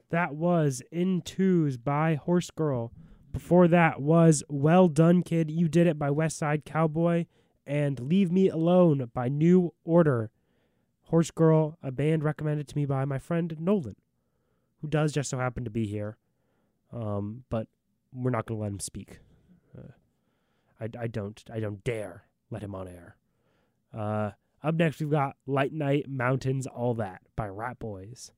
That was In Twos by Horse Girl. Before that was Well Done Kid, You Did It by West Side Cowboy, and Leave Me Alone by New Order. Horse Girl, a band recommended to me by my friend Nolan, who does just so happen to be here. But we're not going to let him speak. I don't dare let him on air. Up next, we've got Light Night, Mountains, All That by Rat Boys.